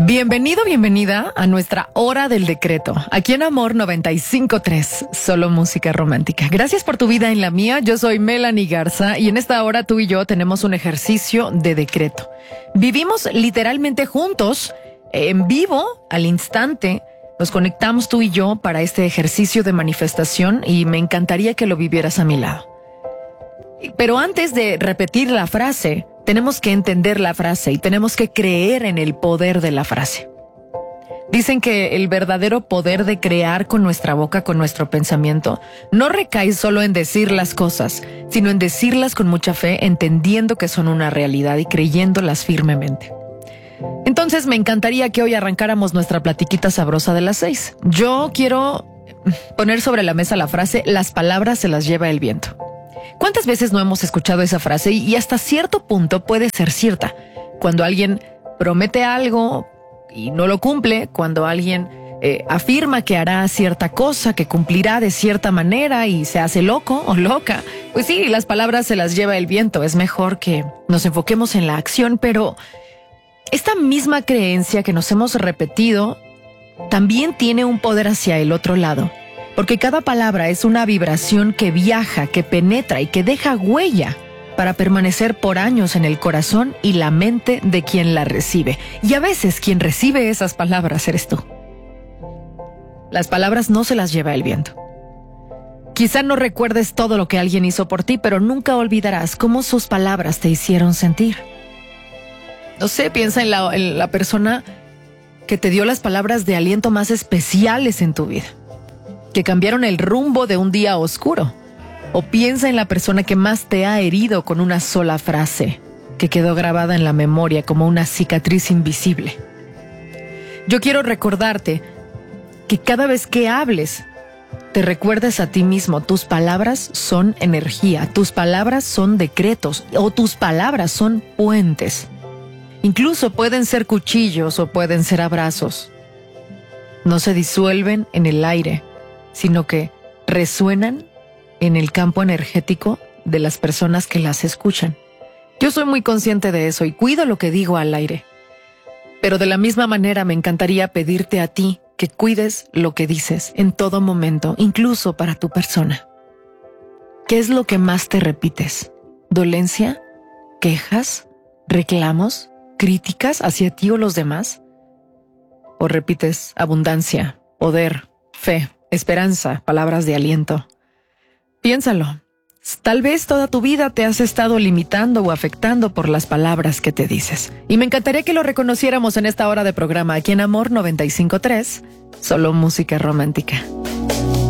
Bienvenido, bienvenida a nuestra Hora del Decreto, aquí en Amor 95.3, solo música romántica. Gracias por tu vida en la mía, yo soy Melanie Garza y en esta hora tú y yo tenemos un ejercicio de decreto. Vivimos literalmente juntos, en vivo, al instante, nos conectamos tú y yo para este ejercicio de manifestación y me encantaría que lo vivieras a mi lado. Pero antes de repetir la frase, tenemos que entender la frase y tenemos que creer en el poder de la frase. Dicen que el verdadero poder de crear con nuestra boca, con nuestro pensamiento, no recae solo en decir las cosas, sino en decirlas con mucha fe, entendiendo que son una realidad y creyéndolas firmemente. Entonces me encantaría que hoy arrancáramos nuestra platiquita sabrosa de las 6. Yo quiero poner sobre la mesa la frase, las palabras se las lleva el viento. ¿Cuántas veces no hemos escuchado esa frase y hasta cierto punto puede ser cierta? Cuando alguien promete algo y no lo cumple, cuando alguien afirma que hará cierta cosa, que cumplirá de cierta manera y se hace loco o loca, pues sí, las palabras se las lleva el viento. Es mejor que nos enfoquemos en la acción, pero esta misma creencia que nos hemos repetido también tiene un poder hacia el otro lado. Porque cada palabra es una vibración que viaja, que penetra y que deja huella para permanecer por años en el corazón y la mente de quien la recibe. Y a veces quien recibe esas palabras eres tú. Las palabras no se las lleva el viento. Quizá no recuerdes todo lo que alguien hizo por ti, pero nunca olvidarás cómo sus palabras te hicieron sentir. No sé, piensa en la persona que te dio las palabras de aliento más especiales en tu vida, que cambiaron el rumbo de un día oscuro. O piensa en la persona que más te ha herido con una sola frase, que quedó grabada en la memoria como una cicatriz invisible. Yo quiero recordarte que cada vez que hables, te recuerdes a ti mismo, tus palabras son energía, tus palabras son decretos o tus palabras son puentes. Incluso pueden ser cuchillos o pueden ser abrazos. No se disuelven en el aire, sino que resuenan en el campo energético de las personas que las escuchan. Yo soy muy consciente de eso y cuido lo que digo al aire. Pero de la misma manera me encantaría pedirte a ti que cuides lo que dices en todo momento, incluso para tu persona. ¿Qué es lo que más te repites? ¿Dolencia? ¿Quejas? ¿Reclamos? ¿Críticas hacia ti o los demás? ¿O repites abundancia, poder, fe, esperanza, palabras de aliento? Piénsalo. Tal vez toda tu vida te has estado limitando o afectando por las palabras que te dices. Y me encantaría que lo reconociéramos en esta hora de programa aquí en Amor 95.3, solo música romántica.